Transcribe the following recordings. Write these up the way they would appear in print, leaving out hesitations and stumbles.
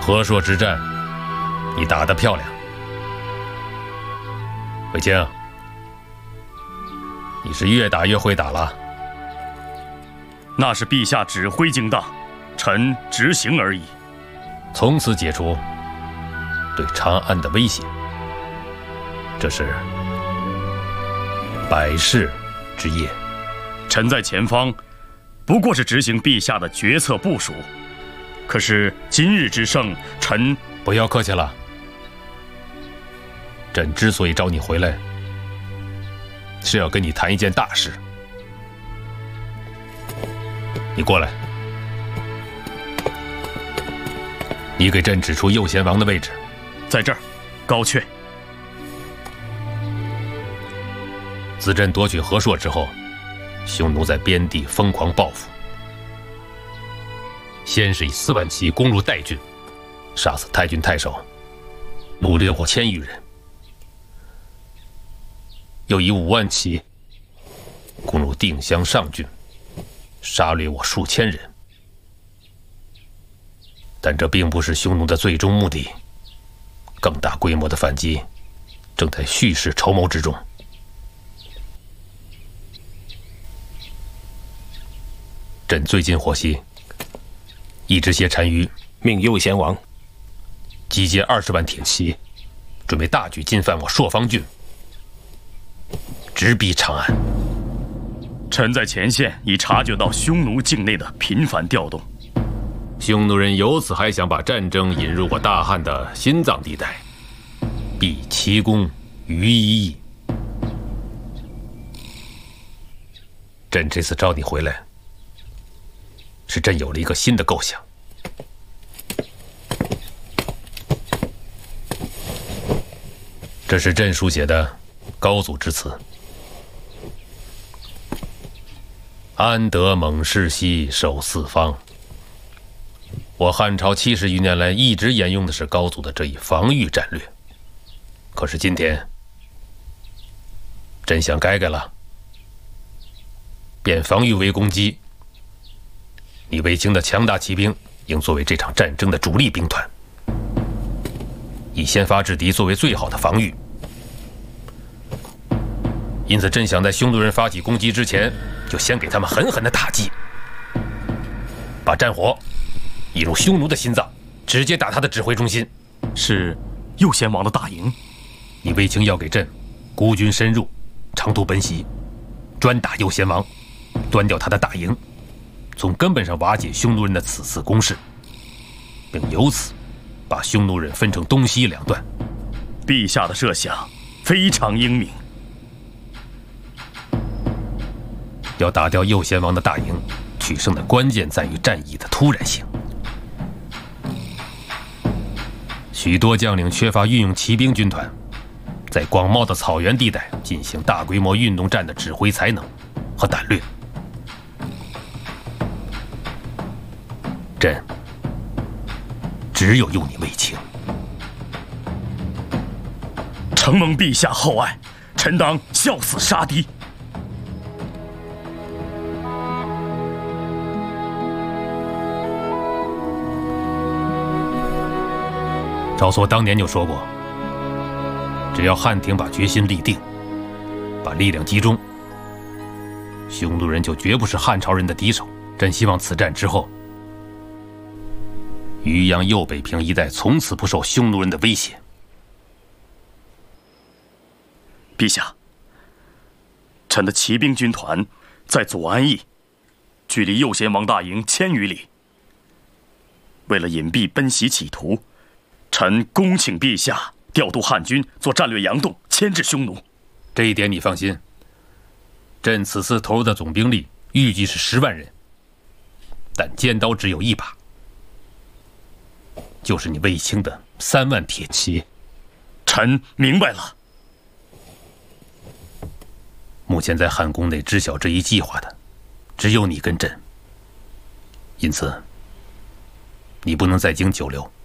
河朔之战，你打得漂亮。卫青，你是越打越会打了。 那是陛下指挥精当，臣执行而已。 从此解除对长安的威胁，这是百世之业。 臣在前方，不过是执行陛下的决策部署。可是今日之胜，臣不要客气了。朕之所以找你回来，是要跟你谈一件大事。你过来，你给朕指出右贤王的位置。 在这儿，高阙。 自朕夺取河朔之后，匈奴在边地疯狂报复。先是以4万骑攻入代郡，杀死太郡太守，掳掠我1000余人；又以5万骑攻入定襄上郡，杀掠我数千人。但这并不是匈奴的最终目的，更大规模的反击正在蓄势筹谋之中。朕最近获悉，一支邪单于命右贤王集结20万铁骑，准备大举进犯我朔方郡，直逼长安。 臣在前线已察觉到匈奴境内的频繁调动， 匈奴人由此还想把战争引入我大汉的心脏地带，必其功于一役。朕这次召你回来，是朕有了一个新的构想。这是朕书写的高祖之词：安得猛士兮守四方。我汉朝70余年来一直沿用的是高祖的这一防御战略，可是今天朕想改了，变防御为攻击。你卫青的强大骑兵应作为这场战争的主力兵团，以先发制敌作为最好的防御。因此，朕想在匈奴人发起攻击之前，就先给他们狠狠的打击，把战火引入匈奴的心脏，直接打他的指挥中心。 是右贤王的大营。 你卫青要给朕孤军深入，长途奔袭，专打右贤王，端掉他的大营，从根本上瓦解匈奴人的此次攻势，并由此把匈奴人分成东西2段。 陛下的设想非常英明。 要打掉右贤王的大营，取胜的关键在于战役的突然性。许多将领缺乏运用骑兵军团，在广袤的草原地带进行大规模运动战的指挥才能和胆略。朕只有用你卫青。 承蒙陛下厚爱，臣当效死杀敌。 晁错当年就说过，只要汉廷把决心立定，把力量集中，匈奴人就绝不是汉朝人的敌手。朕希望此战之后，渔阳右北平一带从此不受匈奴人的威胁。 陛下，臣的骑兵军团在左安邑，距离右贤王大营1000余里。为了隐蔽奔袭企图，臣恭请陛下调度汉军做战略佯动，牵制匈奴。 这一点你放心，朕此次投入的总兵力预计是10万人，但尖刀只有1把，就是你卫青的3万铁骑。 臣明白了。 目前在汉宫内知晓这一计划的，只有你跟朕，因此你不能在京久留，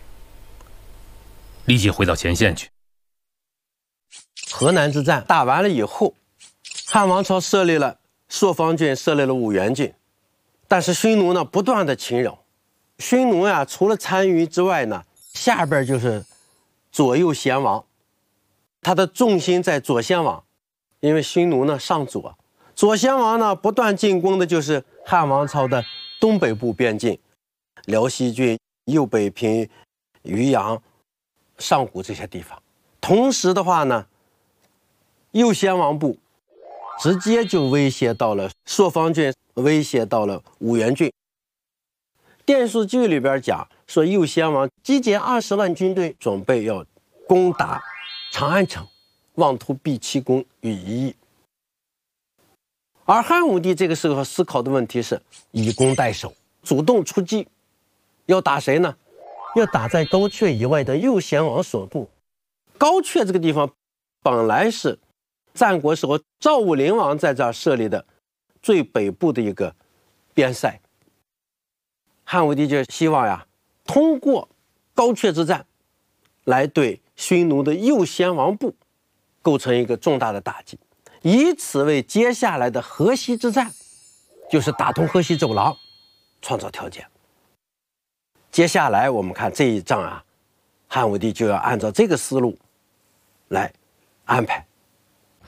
立即回到前线去。 河南之战打完了以后，汉王朝设立了朔方郡，设立了五原郡，但是匈奴呢不断的侵扰， 匈奴呀，除了单于之外呢，下边就是左右贤王，他的重心在左贤王，因为匈奴呢上左，左贤王呢不断进攻的就是汉王朝的东北部边境，辽西郡、右北平、渔阳、上古这些地方。同时的话呢，右贤王部直接就威胁到了朔方郡，威胁到了五原郡。电视剧里边讲说，右贤王集结20万军队，准备要攻打长安城，妄图毕其功于一役。而汉武帝这个时候思考的问题是以攻代守，主动出击，要打谁呢？要打在高阙以外的右贤王所部。高阙这个地方本来是战国时候赵武灵王在这儿设立的最北部的一个边塞。汉武帝就希望呀，通过高阙之战来对匈奴的右贤王部构成一个重大的打击，以此为接下来的河西之战，就是打通河西走廊创造条件。接下来我们看这一仗啊，汉武帝就要按照这个思路来安排。